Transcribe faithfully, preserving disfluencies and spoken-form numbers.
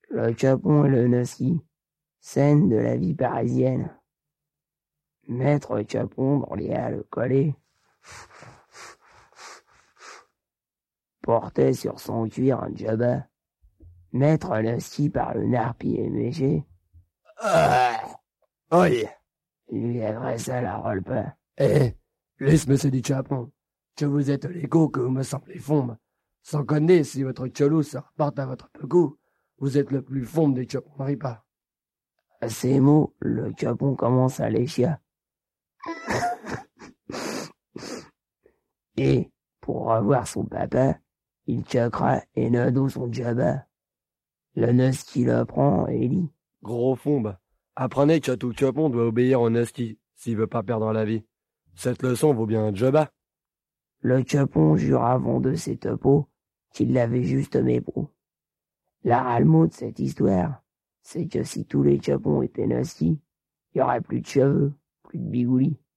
Le Chapon et le Nosky, scène de la vie parisienne. Maître Chapon dans les halles collées portait sur son cuir un djabba. Maître Nosky par une harpie éméchée. Ah, oui. Lui adressa la repas. Eh, laisse monsieur du Chapon, que vous êtes l'écho que vous me semblez fombe. Sans connaître si votre cholo se reporte à votre pecou, vous êtes le plus fombe des Chapon ripa. À ces mots, le Chapon commence à lécher. Et, pour revoir son papa, il chakra et nado son djabba. Le Nosky le prend et lit. Gros fombe, apprenez que tout Chapon doit obéir au Nosky s'il veut pas perdre la vie. Cette leçon vaut bien un djabba. Le Chapon jure avant de ses topos qu'il l'avait juste mépro. La rale-mot de cette histoire, c'est que si tous les Chapons étaient Nosky, il y aurait plus de cheveux, plus de bigoulis.